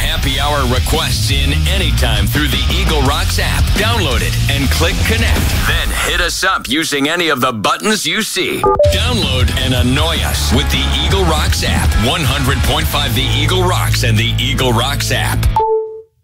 happy hour requests in anytime through the Eagle Rocks app. Download it and click connect. Then hit us up using any of the buttons you see. Download and annoy us with the Eagle Rocks app. 100.5 The Eagle Rocks and the Eagle Rocks app.